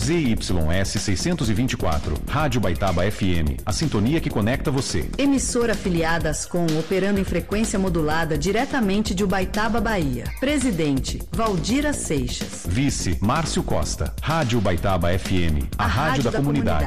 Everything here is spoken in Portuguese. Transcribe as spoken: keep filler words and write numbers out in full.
Z Y S seiscentos e vinte e quatro, Rádio Baitaba F M, a sintonia que conecta você. Emissora afiliada Ascom, operando em frequência modulada diretamente de Ubaitaba, Bahia. Presidente, Valdira Seixas. Vice, Márcio Costa. Rádio Baitaba F M, a, a rádio, rádio da, da comunidade. comunidade.